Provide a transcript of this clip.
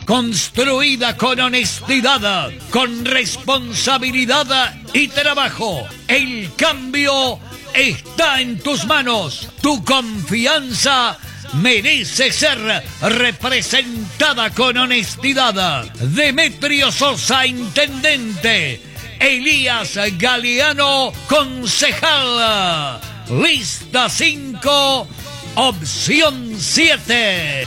construida con honestidad, con responsabilidad y trabajo. El cambio está en tus manos. Tu confianza merece ser representada con honestidad. Demetrio Sosa, intendente. Elías Galeano, concejal. Lista 5, opción 7.